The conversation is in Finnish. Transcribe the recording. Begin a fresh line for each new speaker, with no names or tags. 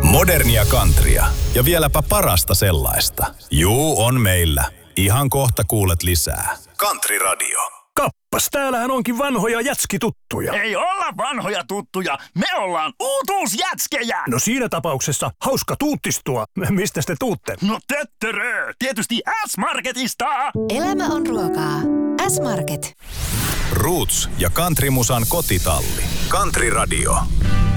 Modernia countrya ja vieläpä parasta sellaista. Juu, on meillä. Ihan kohta kuulet lisää. Country Radio.
Kappas, täällähän onkin vanhoja jätskituttuja.
Ei olla vanhoja tuttuja, me ollaan uutuusjätskejä!
No siinä tapauksessa hauska tuuttistua. Mistä te tuutte?
No töttörö, tietysti S-Marketista!
Elämä on ruokaa. S-Market.
Roots ja countrymusan kotitalli. Country Radio.